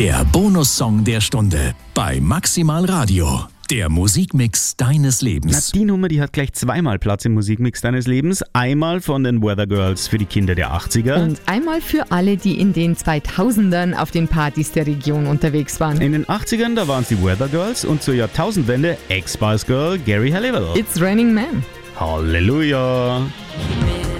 Der Bonussong der Stunde bei Maximal Radio. Der Musikmix deines Lebens. Die Nummer, die hat gleich zweimal Platz im Musikmix deines Lebens. Einmal von den Weather Girls für die Kinder der 80er. Und einmal für alle, die in den 2000ern auf den Partys der Region unterwegs waren. In den 80ern, da waren es die Weather Girls und zur Jahrtausendwende Ex-Spice Girl Gary Halliwell. It's Raining Men. Halleluja!